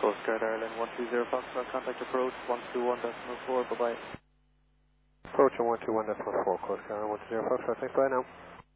Coast Guard Ireland 120 Foxtrot, contact approach 121.4, bye-bye. Approach 121.4, Coast Guard 120 Foxtrot, thanks, bye now.